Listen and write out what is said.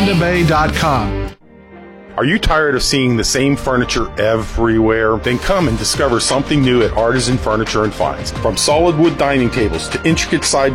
mandabay.com. Are you tired of seeing the same furniture everywhere? Then come and discover something new at Artisan Furniture and Finds. From solid wood dining tables to intricate side